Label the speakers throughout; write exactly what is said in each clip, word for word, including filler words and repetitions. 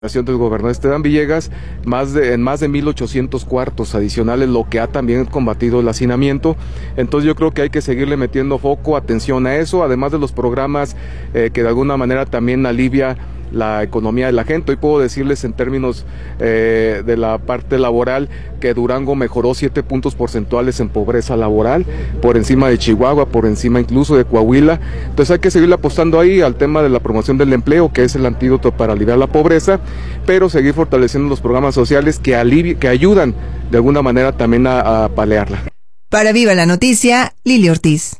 Speaker 1: del gobernador Esteban Villegas, más de, en más de mil ochocientos cuartos adicionales, lo que ha también combatido el hacinamiento. Entonces yo creo que hay que seguirle metiendo foco, atención a eso, además de los programas eh, que de alguna manera también alivia la economía de la gente. Hoy puedo decirles en términos eh, de la parte laboral que Durango mejoró siete puntos porcentuales en pobreza laboral, por encima de Chihuahua, por encima incluso de Coahuila. Entonces hay que seguir apostando ahí al tema de la promoción del empleo, que es el antídoto para aliviar la pobreza, pero seguir fortaleciendo los programas sociales que alivi- que ayudan de alguna manera también a, a paliarla.
Speaker 2: Para Viva la Noticia, Lili Ortiz.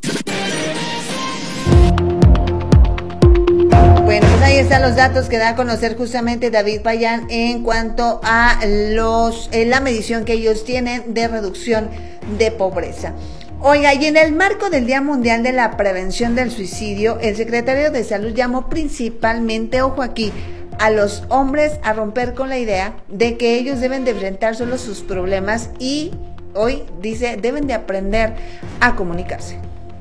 Speaker 3: Bueno, pues ahí están los datos que da a conocer justamente David Payán en cuanto a los eh, la medición que ellos tienen de reducción de pobreza. Oiga, y en el marco del Día Mundial de la Prevención del Suicidio, el secretario de Salud llamó principalmente, ojo aquí, a los hombres a romper con la idea de que ellos deben de enfrentar solo sus problemas y hoy dice, deben de aprender a comunicarse.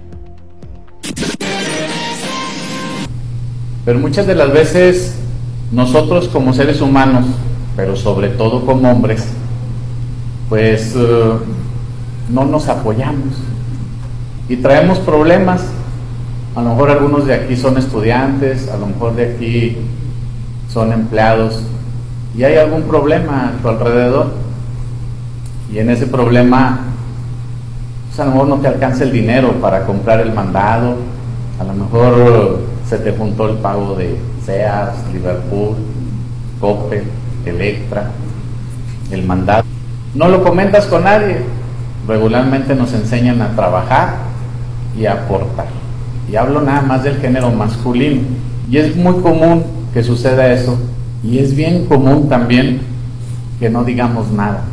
Speaker 4: Pero muchas de las veces nosotros como seres humanos, pero sobre todo como hombres, pues uh, no nos apoyamos y traemos problemas. A lo mejor algunos de aquí son estudiantes, a lo mejor de aquí son empleados y hay algún problema a tu alrededor y en ese problema pues a lo mejor no te alcanza el dinero para comprar el mandado, a lo mejor se te juntó el pago de Sears, Liverpool, Coppel, Electra, el mandado. No lo comentas con nadie. Regularmente nos enseñan a trabajar y a aportar. Y hablo nada más del género masculino. Y es muy común que suceda eso. Y es bien común también que no digamos nada.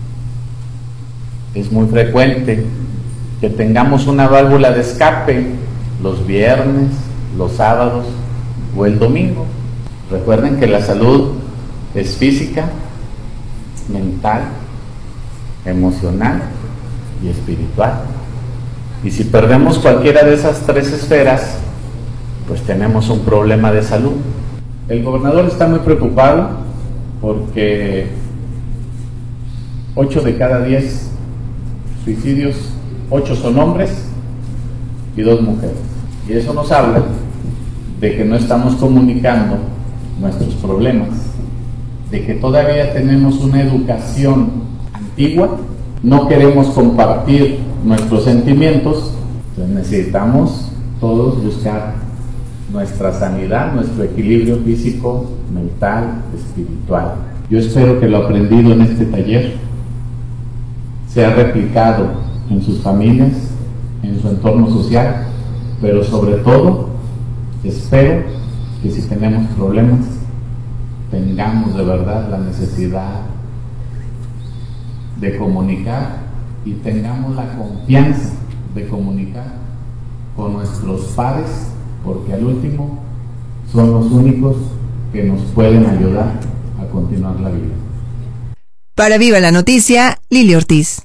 Speaker 4: Es muy frecuente que tengamos una válvula de escape los viernes, los sábados o el domingo. Recuerden que la salud es física, mental, emocional y espiritual. Y si perdemos cualquiera de esas tres esferas, pues tenemos un problema de salud. El gobernador está muy preocupado porque ocho de cada diez suicidios, ocho son hombres y dos mujeres. Y eso nos habla de que no estamos comunicando nuestros problemas, de que todavía tenemos una educación antigua, no queremos compartir nuestros sentimientos. Entonces necesitamos todos buscar nuestra sanidad, nuestro equilibrio físico, mental, espiritual. Yo espero que lo aprendido en este taller sea replicado en sus familias, en su entorno social, pero sobre todo espero que si tenemos problemas tengamos de verdad la necesidad de comunicar y tengamos la confianza de comunicar con nuestros pares, porque al último son los únicos que nos pueden ayudar a continuar la vida.
Speaker 2: Para Viva la Noticia, Lili Ortiz.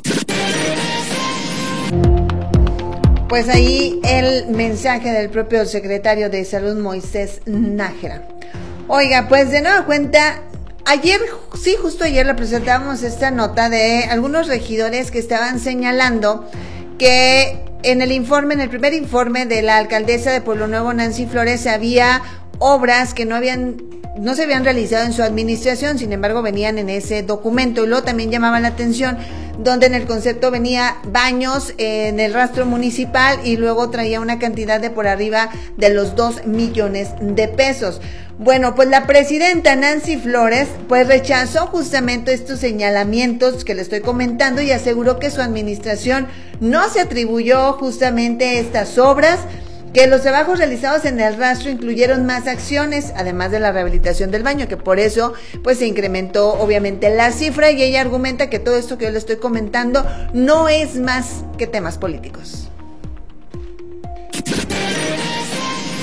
Speaker 3: Pues ahí el mensaje del propio secretario de Salud, Moisés Nájera. Oiga, pues de nueva cuenta, ayer, sí, justo ayer le presentábamos esta nota de algunos regidores que estaban señalando que en el informe, en el primer informe de la alcaldesa de Pueblo Nuevo, Nancy Flores, había obras que no habían no se habían realizado en su administración, sin embargo venían en ese documento. Y luego también llamaba la atención donde en el concepto venía baños en el rastro municipal y luego traía una cantidad de por arriba de los dos millones de pesos. Bueno, pues la presidenta Nancy Flores pues rechazó justamente estos señalamientos que le estoy comentando y aseguró que su administración no se atribuyó justamente estas obras, que los trabajos realizados en el rastro incluyeron más acciones, además de la rehabilitación del baño, que por eso pues se incrementó obviamente la cifra, y ella argumenta que todo esto que yo le estoy comentando no es más que temas políticos.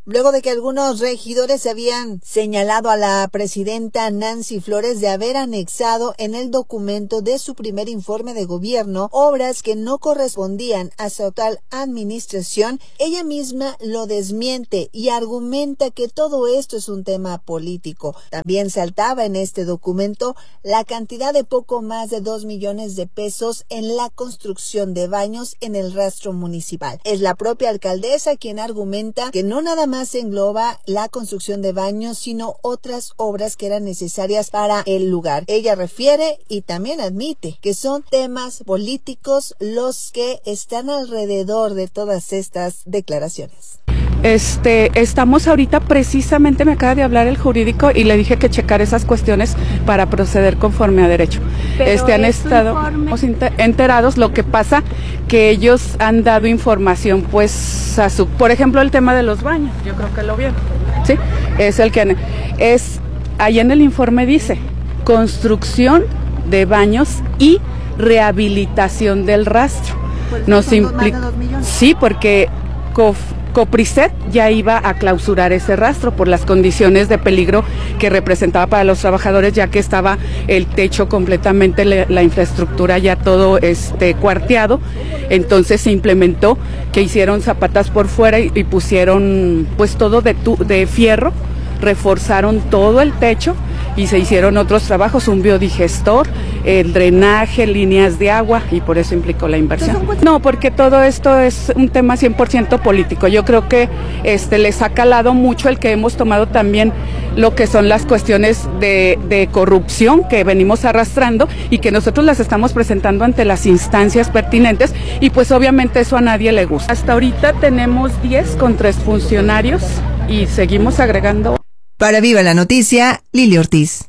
Speaker 3: luego de que algunos regidores habían señalado a la presidenta Nancy Flores de haber anexado en el documento de su primer informe de gobierno obras que no correspondían a su actual administración. Ella misma lo desmiente y argumenta que todo esto es un tema político. También saltaba en este documento la cantidad de poco más de dos millones de pesos en la construcción de baños en el rastro municipal. Es la propia alcaldesa quien argumenta que no nada más se engloba la construcción de baños, sino otras obras que eran necesarias para el lugar. Ella refiere y también admite que son temas políticos los que están alrededor de todas estas declaraciones.
Speaker 5: Este, estamos ahorita precisamente, me acaba de hablar el jurídico y le dije que checar esas cuestiones para proceder conforme a derecho. Pero este han estado enterados, lo que pasa que ellos han dado información pues a su, por ejemplo el tema de los baños, yo creo que lo vieron, sí, es el que es, ahí en el informe dice construcción de baños y rehabilitación del rastro. Pues nos implica, sí, porque Cof, Copriset ya iba a clausurar ese rastro por las condiciones de peligro que representaba para los trabajadores, ya que estaba el techo completamente, la, la infraestructura ya todo este cuarteado. Entonces se implementó que hicieron zapatas por fuera y, y pusieron pues todo de, tu, de fierro, reforzaron todo el techo y se hicieron otros trabajos, un biodigestor, el drenaje, líneas de agua, y por eso implicó la inversión. No, porque todo esto es un tema cien por ciento político. Yo creo que este les ha calado mucho el que hemos tomado también lo que son las cuestiones de, de corrupción que venimos arrastrando y que nosotros las estamos presentando ante las instancias pertinentes, y pues obviamente eso a nadie le gusta. Hasta ahorita tenemos diez con tres funcionarios y seguimos agregando.
Speaker 2: Para Viva la Noticia, Lili Ortiz.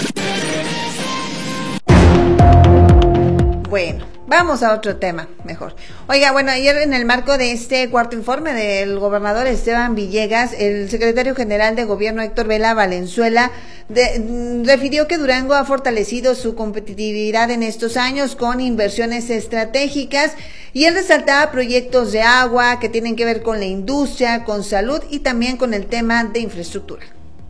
Speaker 3: Bueno, vamos a otro tema mejor. Oiga, bueno, ayer en el marco de este cuarto informe del gobernador Esteban Villegas, el secretario general de Gobierno Héctor Vela Valenzuela de, refirió que Durango ha fortalecido su competitividad en estos años con inversiones estratégicas, y él resaltaba proyectos de agua que tienen que ver con la industria, con salud y también con el tema de infraestructura.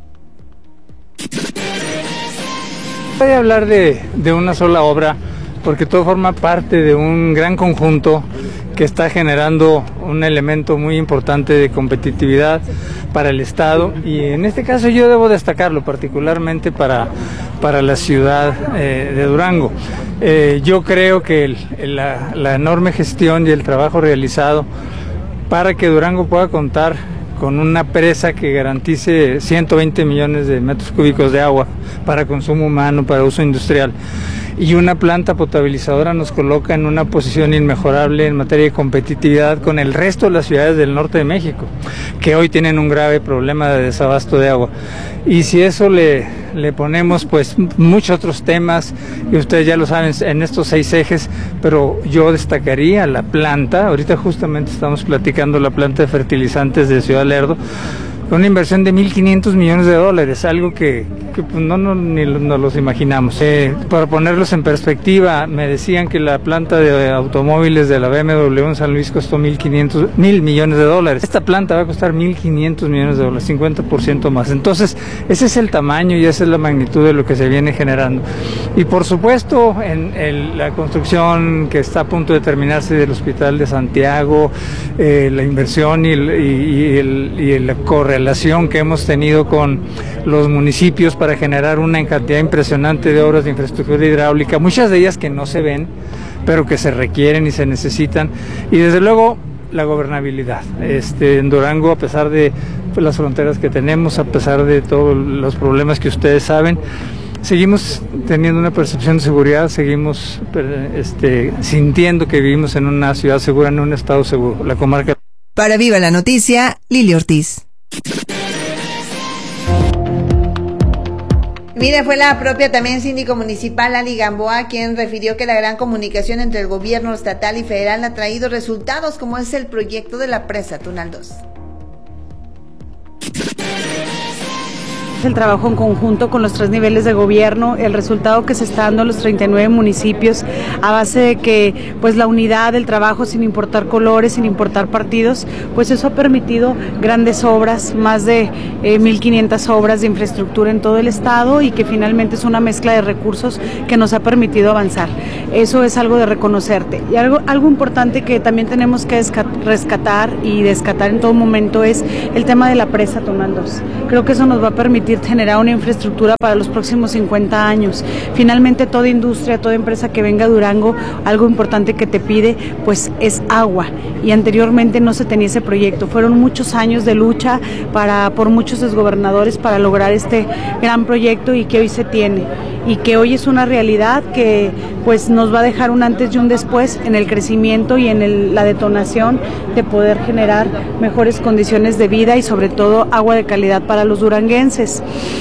Speaker 6: Voy a hablar de, de una sola obra, porque todo forma parte de un gran conjunto que está generando un elemento muy importante de competitividad para el Estado, y en este caso yo debo destacarlo particularmente para, para la ciudad eh, de Durango. Eh, yo creo que el, la, la enorme gestión y el trabajo realizado para que Durango pueda contar con una presa que garantice ciento veinte millones de metros cúbicos de agua para consumo humano, para uso industrial, y una planta potabilizadora nos coloca en una posición inmejorable en materia de competitividad con el resto de las ciudades del norte de México, que hoy tienen un grave problema de desabasto de agua. Y si eso le, le ponemos pues muchos otros temas, y ustedes ya lo saben, en estos seis ejes, pero yo destacaría la planta, ahorita justamente estamos platicando la planta de fertilizantes de Ciudad Lerdo, con una inversión de mil quinientos millones de dólares, algo que, que pues no, no ni nos los imaginamos. Eh, para ponerlos en perspectiva, me decían que la planta de automóviles de la B M W en San Luis costó mil quinientos, mil millones de dólares. Esta planta va a costar mil quinientos millones de dólares, cincuenta por ciento más. Entonces, ese es el tamaño y esa es la magnitud de lo que se viene generando. Y por supuesto, en el, la construcción que está a punto de terminarse del Hospital de Santiago, eh, la inversión y, el, y, y, el, y la correlación relación que hemos tenido con los municipios para generar una cantidad impresionante de obras de infraestructura hidráulica, muchas de ellas que no se ven, pero que se requieren y se necesitan, y desde luego la gobernabilidad. Este, en Durango, a pesar de pues, las fronteras que tenemos, a pesar de todos los problemas que ustedes saben, seguimos teniendo una percepción de seguridad, seguimos este, sintiendo que vivimos en una ciudad segura, en un estado seguro, la comarca.
Speaker 2: Para Viva la Noticia, Lili Ortiz.
Speaker 3: Mire, fue la propia también síndico municipal Ali Gamboa quien refirió que la gran comunicación entre el gobierno estatal y federal ha traído resultados, como es el proyecto de la presa Tunal dos.
Speaker 7: es el trabajo en conjunto con los tres niveles de gobierno, el resultado que se está dando en los treinta y nueve municipios a base de que pues la unidad del trabajo sin importar colores, sin importar partidos, pues eso ha permitido grandes obras, más de eh, mil quinientas obras de infraestructura en todo el estado y que finalmente es una mezcla de recursos que nos ha permitido avanzar. Eso es algo de reconocerte. Y algo, algo importante que también tenemos que rescatar y descatar en todo momento es el tema de la presa Tonal dos. Creo que eso nos va a permitir generar una infraestructura para los próximos cincuenta años. Finalmente toda industria, toda empresa que venga a Durango, algo importante que te pide pues es agua, y anteriormente no se tenía ese proyecto. Fueron muchos años de lucha para por muchos exgobernadores para lograr este gran proyecto y que hoy se tiene y que hoy es una realidad que pues nos va a dejar un antes y un después en el crecimiento y en el, la detonación de poder generar mejores condiciones de vida y sobre todo agua de calidad para los duranguenses.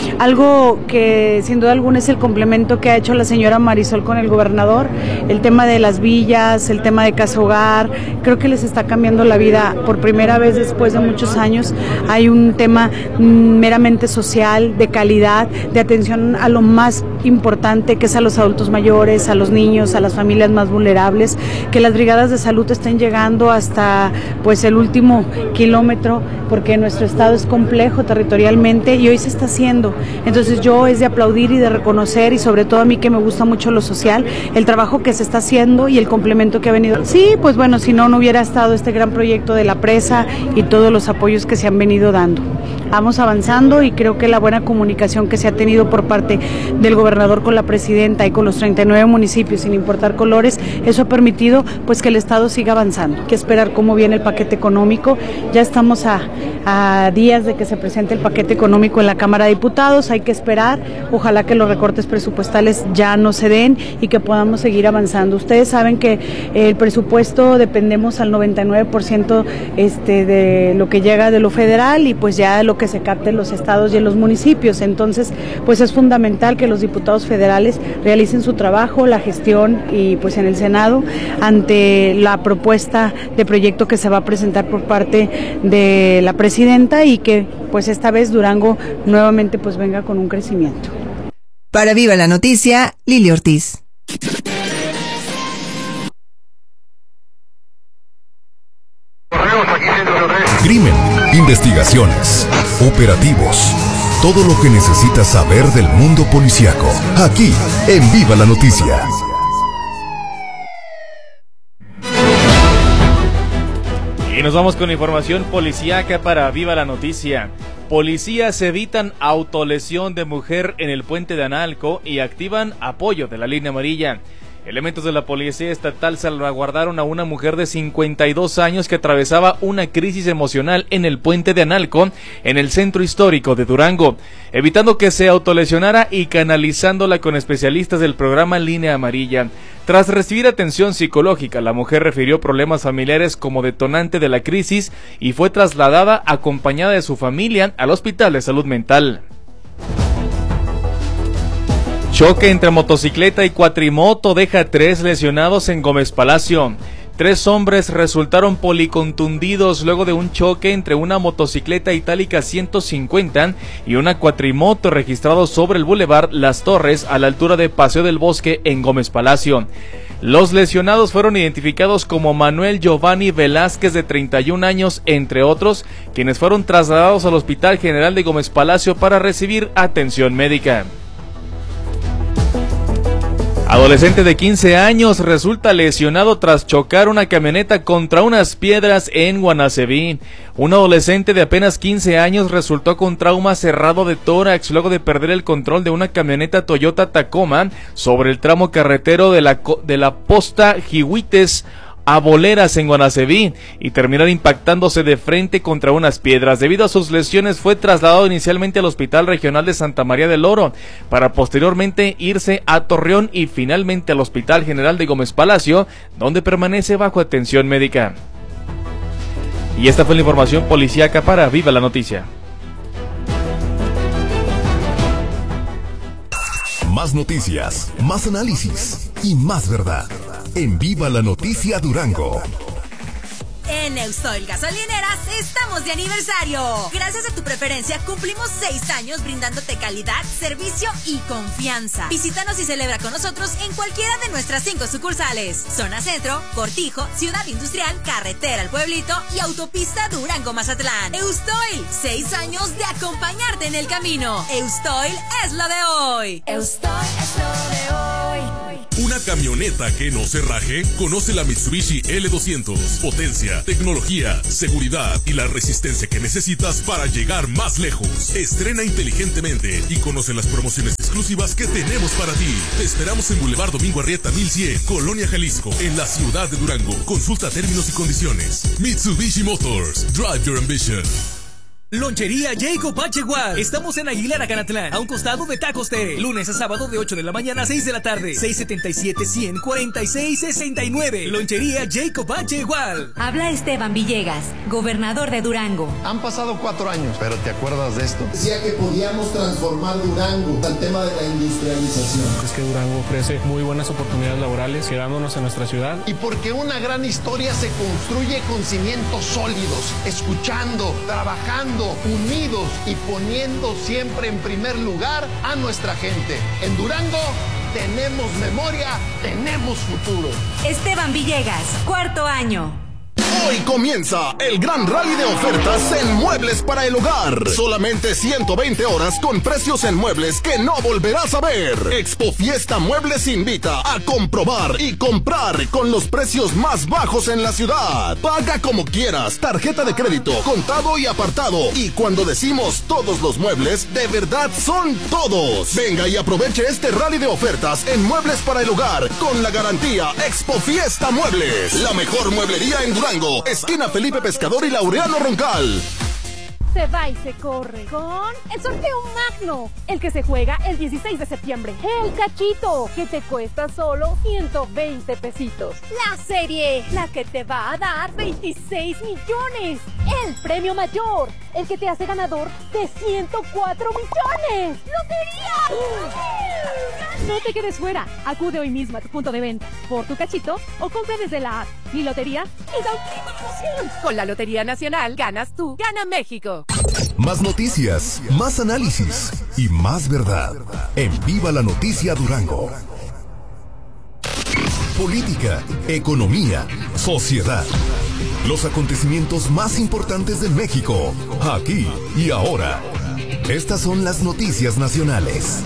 Speaker 7: Algo que sin duda alguna es el complemento que ha hecho la señora Marisol con el gobernador, el tema de las villas, el tema de casa hogar, creo que les está cambiando la vida por primera vez después de muchos años. Hay un tema meramente social, de calidad, de atención a lo más importante que es a los adultos mayores, a los niños, a las familias más vulnerables, que las brigadas de salud estén llegando hasta pues el último kilómetro, porque nuestro estado es complejo territorialmente y hoy se está haciendo. Entonces yo es de aplaudir y de reconocer, y sobre todo a mí que me gusta mucho lo social, el trabajo que se está haciendo y el complemento que ha venido. Sí, pues bueno, si no, no hubiera estado este gran proyecto de la presa y todos los apoyos que se han venido dando. Vamos avanzando y creo que la buena comunicación que se ha tenido por parte del gobernador con la presidenta y con los treinta y nueve municipios, sin importar colores, eso ha permitido pues que el estado siga avanzando. Hay que esperar cómo viene el paquete económico. Ya estamos a, a días de que se presente el paquete económico en la Cámara de Diputados. Hay que esperar, ojalá que los recortes presupuestales ya no se den y que podamos seguir avanzando. Ustedes saben que el presupuesto dependemos al noventa y nueve por ciento este, de lo que llega de lo federal y pues ya lo que se capte en los estados y en los municipios. Entonces pues es fundamental que los diputados federales realicen su trabajo, la gestión y pues en el Senado ante la propuesta de proyecto que se va a presentar por parte de la presidenta y que pues esta vez Durango nuevamente pues venga con un crecimiento.
Speaker 2: Para Viva la Noticia, Lili Ortiz.
Speaker 8: Crimen, investigaciones, operativos, todo lo que necesitas saber del mundo policíaco, aquí en Viva la Noticia.
Speaker 9: Y nos vamos con información policíaca para Viva la Noticia. Policías evitan autolesión de mujer en el puente de Analco y activan apoyo de la línea amarilla. Elementos de la Policía Estatal salvaguardaron a una mujer de cincuenta y dos años que atravesaba una crisis emocional en el puente de Analco, en el centro histórico de Durango, evitando que se autolesionara y canalizándola con especialistas del programa Línea Amarilla. Tras recibir atención psicológica, la mujer refirió problemas familiares como detonante de la crisis y fue trasladada acompañada de su familia al Hospital de Salud Mental. Choque entre motocicleta y cuatrimoto deja tres lesionados en Gómez Palacio. Tres hombres resultaron policontundidos luego de un choque entre una motocicleta itálica ciento cincuenta y una cuatrimoto registrado sobre el bulevar Las Torres a la altura de Paseo del Bosque en Gómez Palacio. Los lesionados fueron identificados como Manuel Giovanni Velázquez, de treinta y un años, entre otros, quienes fueron trasladados al Hospital General de Gómez Palacio para recibir atención médica. Adolescente de quince años resulta lesionado tras chocar una camioneta contra unas piedras en Guanaceví. Un adolescente de apenas quince años resultó con trauma cerrado de tórax luego de perder el control de una camioneta Toyota Tacoma sobre el tramo carretero de la, de la Posta Jihuites a Boleras en Guanaceví y terminar impactándose de frente contra unas piedras. Debido a sus lesiones fue trasladado inicialmente al Hospital Regional de Santa María del Oro para posteriormente irse a Torreón y finalmente al Hospital General de Gómez Palacio, donde permanece bajo atención médica. Y esta fue la información policíaca para Viva la Noticia.
Speaker 8: Más noticias, más análisis y más verdad. En Viva la Noticia Durango.
Speaker 10: En Eustoil Gasolineras estamos de aniversario. Gracias a tu preferencia cumplimos seis años brindándote calidad, servicio y confianza. Visítanos y celebra con nosotros en cualquiera de nuestras cinco sucursales. Zona Centro, Cortijo, Ciudad Industrial, Carretera El Pueblito y Autopista Durango-Mazatlán. Eustoil, seis años de acompañarte en el camino. Eustoil es lo de hoy. Eustoil es lo de hoy.
Speaker 11: ¿Una camioneta que no se raje? Conoce la Mitsubishi L doscientos. Potencia, tecnología, seguridad y la resistencia que necesitas para llegar más lejos. Estrena inteligentemente y conoce las promociones exclusivas que tenemos para ti. Te esperamos en Boulevard Domingo Arrieta mil cien, Colonia Jalisco, en la ciudad de Durango. Consulta términos y condiciones. Mitsubishi Motors. Drive your ambition.
Speaker 12: Lonchería Jacob H. Wall. Estamos en Aguilar, Acanatlán, a un costado de Tacos Tere. Lunes a sábado de ocho de la mañana a seis de la tarde. seis siete siete, cien, cuarenta y seis sesenta y nueve. Lonchería Jacob H. Wall.
Speaker 10: Habla Esteban Villegas, gobernador de Durango.
Speaker 13: Han pasado cuatro años, pero ¿te acuerdas de esto?
Speaker 14: Decía que podíamos transformar Durango al tema de la industrialización.
Speaker 15: Es que Durango ofrece muy buenas oportunidades laborales, quedándonos en nuestra ciudad.
Speaker 13: Y porque una gran historia se construye con cimientos sólidos, escuchando, trabajando, unidos y poniendo siempre en primer lugar a nuestra gente. En Durango tenemos memoria, tenemos futuro.
Speaker 10: Esteban Villegas, cuarto año.
Speaker 16: Hoy comienza el gran rally de ofertas en muebles para el hogar. Solamente ciento veinte horas con precios en muebles que no volverás a ver. Expo Fiesta Muebles invita a comprobar y comprar con los precios más bajos en la ciudad. Paga como quieras, tarjeta de crédito, contado y apartado. Y cuando decimos todos los muebles, de verdad son todos. Venga y aproveche este rally de ofertas en muebles para el hogar con la garantía Expo Fiesta Muebles. La mejor mueblería en Durango. Esquina Felipe Pescador y Laureano Roncal.
Speaker 17: Se va y se corre con el sorteo magno, el que se juega el dieciséis de septiembre. El cachito, que te cuesta solo ciento veinte pesitos. La serie, la que te va a dar veintiséis millones. El premio mayor, el que te hace ganador de ciento cuatro millones. ¡Lotería! No te quedes fuera. Acude hoy mismo a tu punto de venta por tu cachito o compra desde la app. Mi lotería y da un emoción. Con la Lotería Nacional ganas tú, gana México.
Speaker 8: Más noticias, más análisis y más verdad. En Viva la Noticia Durango. Política, economía, sociedad. Los acontecimientos más importantes de México, aquí y ahora. Estas son las noticias nacionales.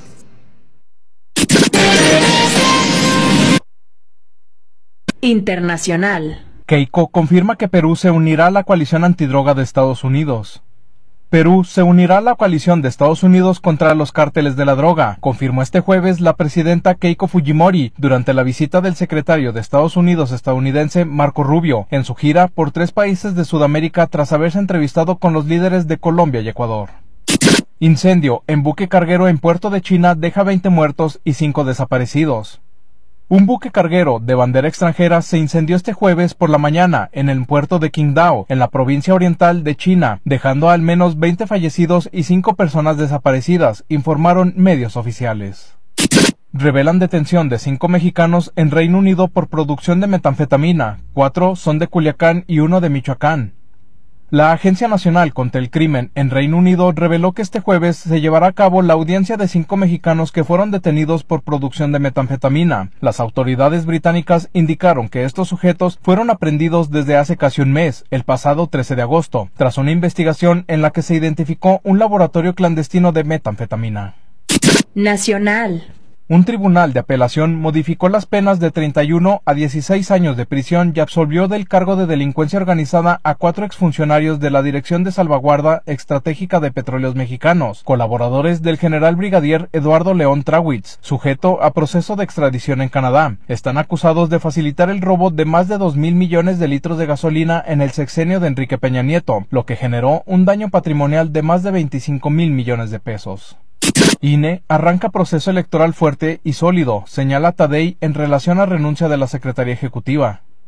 Speaker 18: Internacional.
Speaker 19: Keiko confirma que Perú se unirá a la coalición antidroga de Estados Unidos. Perú se unirá a la coalición de Estados Unidos contra los cárteles de la droga, confirmó este jueves la presidenta Keiko Fujimori durante la visita del secretario de Estados Unidos estadounidense Marco Rubio en su gira por tres países de Sudamérica tras haberse entrevistado con los líderes de Colombia y Ecuador. Incendio en buque carguero en Puerto de China deja veinte muertos y cinco desaparecidos. Un buque carguero de bandera extranjera se incendió este jueves por la mañana en el puerto de Qingdao, en la provincia oriental de China, dejando al menos veinte fallecidos y cinco personas desaparecidas, informaron medios oficiales. Revelan detención de cinco mexicanos en Reino Unido por producción de metanfetamina, cuatro son de Culiacán y uno de Michoacán. La Agencia Nacional contra el Crimen en Reino Unido reveló que este jueves se llevará a cabo la audiencia de cinco mexicanos que fueron detenidos por producción de metanfetamina. Las autoridades británicas indicaron que estos sujetos fueron aprehendidos desde hace casi un mes, el pasado trece de agosto, tras una investigación en la que se identificó un laboratorio clandestino de metanfetamina.
Speaker 18: Nacional.
Speaker 19: Un tribunal de apelación modificó las penas de treinta y uno a dieciséis años de prisión y absolvió del cargo de delincuencia organizada a cuatro exfuncionarios de la Dirección de Salvaguarda Estratégica de Petróleos Mexicanos, colaboradores del general brigadier Eduardo León Trawitz, sujeto a proceso de extradición en Canadá. Están acusados de facilitar el robo de más de dos mil millones de litros de gasolina en el sexenio de Enrique Peña Nieto, lo que generó un daño patrimonial de más de veinticinco mil millones de pesos. I N E arranca proceso electoral fuerte y sólido, señala Tadei en relación a renuncia de la Secretaría Ejecutiva.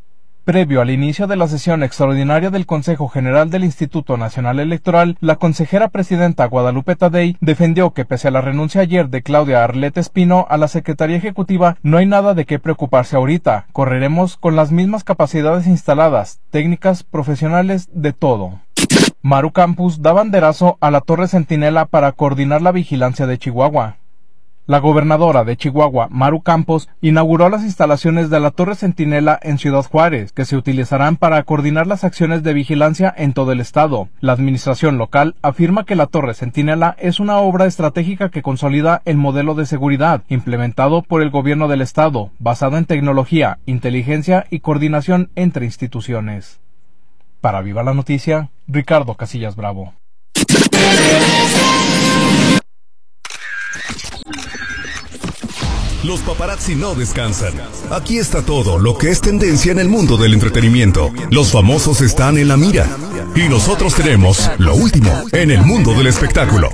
Speaker 19: Previo al inicio de la sesión extraordinaria del Consejo General del Instituto Nacional Electoral, la consejera presidenta Guadalupe Tadei defendió que pese a la renuncia ayer de Claudia Arlette Espino a la Secretaría Ejecutiva, no hay nada de qué preocuparse ahorita. Correremos con las mismas capacidades instaladas, técnicas, profesionales, de todo. Maru Campos da banderazo a la Torre Centinela para coordinar la vigilancia de Chihuahua. La gobernadora de Chihuahua, Maru Campos, inauguró las instalaciones de la Torre Centinela en Ciudad Juárez, que se utilizarán para coordinar las acciones de vigilancia en todo el estado. La administración local afirma que la Torre Centinela es una obra estratégica que consolida el modelo de seguridad implementado por el gobierno del estado, basado en tecnología, inteligencia y coordinación entre instituciones. Para Viva la Noticia, Ricardo Casillas Bravo.
Speaker 8: Los paparazzi no descansan. Aquí está todo lo que es tendencia en el mundo del entretenimiento. Los famosos están en la mira. Y nosotros tenemos lo último en el mundo del espectáculo.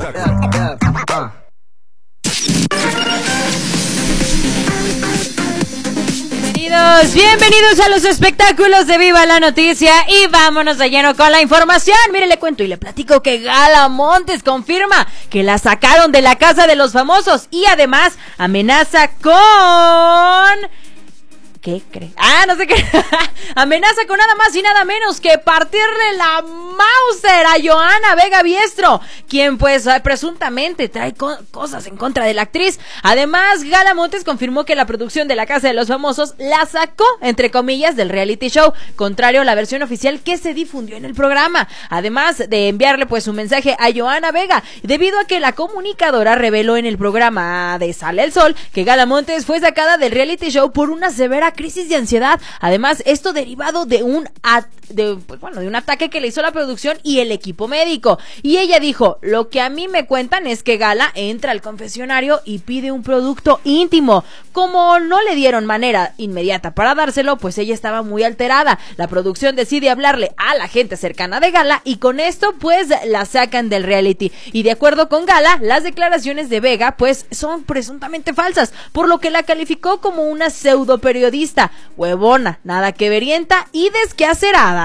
Speaker 20: Bienvenidos, bienvenidos a los espectáculos de Viva la Noticia y vámonos de lleno con la información. Mire, le cuento y le platico que Gala Montes confirma que la sacaron de la casa de los famosos y además amenaza con... ¿Qué cree? Ah, no sé qué. Amenaza con nada más y nada menos que partirle la Mauser a Johanna Vega Biestro, quien pues presuntamente trae co- cosas en contra de la actriz. Además, Gala Montes confirmó que la producción de La Casa de los Famosos la sacó, entre comillas, del reality show, contrario a la versión oficial que se difundió en el programa. Además de enviarle pues un mensaje a Johanna Vega, debido a que la comunicadora reveló en el programa de Sale el Sol que Gala Montes fue sacada del reality show por una severa crisis de ansiedad. Además, esto derivado de un at- de, pues, bueno, de un ataque que le hizo la producción y el equipo médico. Y ella dijo: lo que a mí me cuentan es que Gala entra al confesionario y pide un producto íntimo. Como no le dieron manera inmediata para dárselo, pues ella estaba muy alterada. La producción decide hablarle a la gente cercana de Gala y con esto pues la sacan del reality. Y de acuerdo con Gala, las declaraciones de Vega pues son presuntamente falsas, por lo que la calificó como una pseudo periodista, huevona, nada que verienta y desquacerada.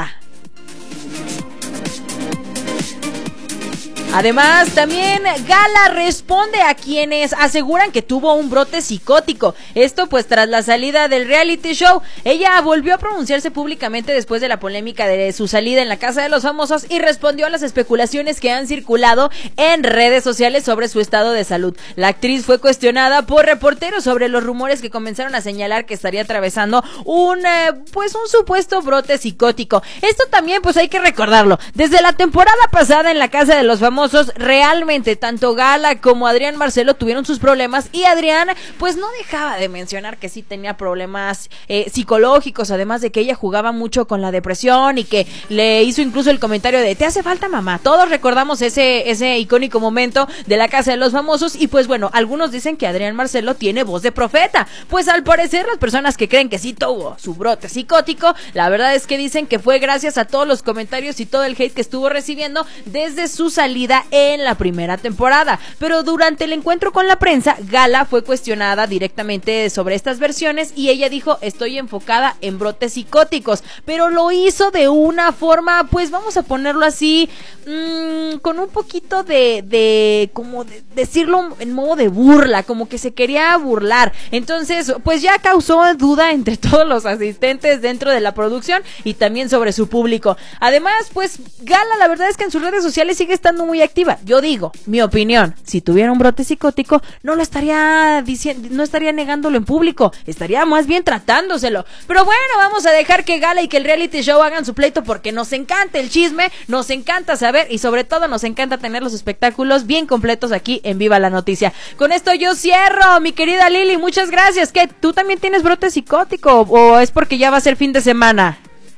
Speaker 20: Además, también Gala responde a quienes aseguran que tuvo un brote psicótico. Esto pues tras la salida del reality show. Ella volvió a pronunciarse públicamente después de la polémica de su salida en La Casa de los Famosos y respondió a las especulaciones que han circulado en redes sociales sobre su estado de salud. La actriz fue cuestionada por reporteros sobre los rumores que comenzaron a señalar que estaría atravesando un eh, pues un supuesto brote psicótico. Esto también pues hay que recordarlo. Desde la temporada pasada en La Casa de los Famosos, realmente tanto Gala como Adrián Marcelo tuvieron sus problemas y Adrián pues no dejaba de mencionar que sí tenía problemas eh, psicológicos, además de que ella jugaba mucho con la depresión y que le hizo incluso el comentario de te hace falta mamá. Todos recordamos ese ese icónico momento de La Casa de los Famosos y pues bueno, algunos dicen que Adrián Marcelo tiene voz de profeta, pues al parecer las personas que creen que sí tuvo su brote psicótico, la verdad es que dicen que fue gracias a todos los comentarios y todo el hate que estuvo recibiendo desde su salida en la primera temporada. Pero durante el encuentro con la prensa, Gala fue cuestionada directamente sobre estas versiones y ella dijo: estoy enfocada en brotes psicóticos, pero lo hizo de una forma, pues vamos a ponerlo así, mmm, con un poquito de, de como de decirlo en modo de burla, como que se quería burlar. Entonces, pues ya causó duda entre todos los asistentes dentro de la producción y también sobre su público. Además, pues Gala, la verdad es que en sus redes sociales sigue estando muy activa. Yo digo, mi opinión, si tuviera un brote psicótico, no lo estaría diciendo, no estaría negándolo en público, estaría más bien tratándoselo. Pero bueno, vamos a dejar que Gala y que el reality show hagan su pleito porque nos encanta el chisme, nos encanta saber y sobre todo nos encanta tener los espectáculos bien completos aquí en Viva la Noticia. Con esto yo cierro, mi querida Lili, muchas gracias. ¿Qué? ¿Tú también tienes brote psicótico o es porque ya va a ser fin de semana?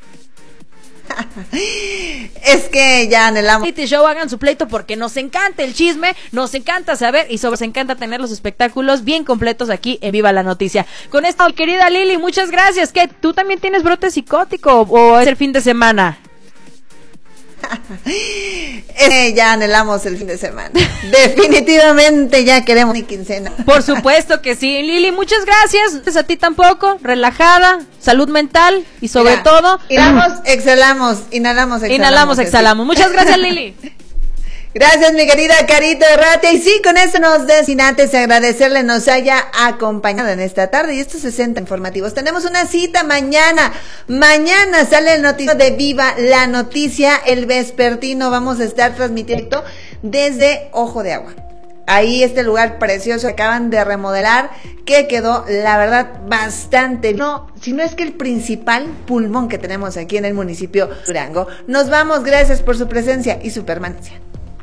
Speaker 3: Es que ya anhelamos
Speaker 20: este show, hagan su pleito porque nos encanta el chisme, nos encanta saber y sobre nos encanta tener los espectáculos bien completos aquí en Viva la Noticia. Con esto, querida Lili, muchas gracias. ¿Qué? ¿Tú también tienes brote psicótico o es el fin de semana?
Speaker 3: Eh, ya anhelamos el fin de semana. Definitivamente ya queremos mi quincena.
Speaker 20: Por supuesto que sí, Lili, muchas gracias. A ti tampoco, relajada, salud mental y sobre
Speaker 3: Mira,
Speaker 20: todo...
Speaker 3: Inhalamos, exhalamos, inhalamos, exhalamos.
Speaker 20: Inhalamos, exhalamos. Muchas gracias, Lili.
Speaker 3: Gracias, mi querida Carita Ratia. Y sí, con eso nos des, sin antes agradecerle nos haya acompañado en esta tarde y estos sesenta informativos. Tenemos una cita mañana. Mañana sale el noticiero de Viva la Noticia, el vespertino. Vamos a estar transmitiendo desde Ojo de Agua. Ahí este lugar precioso que acaban de remodelar, que quedó, la verdad, bastante, no, si no es que el principal pulmón que tenemos aquí en el municipio de Durango. Nos vamos, gracias por su presencia y su permanencia.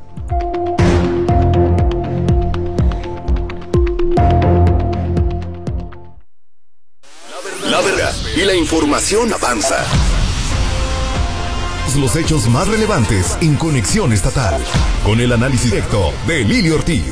Speaker 8: La verdad y la información avanza. Los hechos más relevantes en Conexión Estatal, con el análisis directo de Lili Ortiz.